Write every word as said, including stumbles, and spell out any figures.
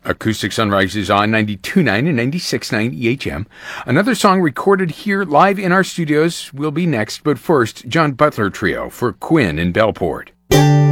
Acoustic Sunrise is on ninety-two point nine and ninety-six point nine E H M. Another song recorded here live in our studios will be next, but first, John Butler Trio for Quinn in Bellport.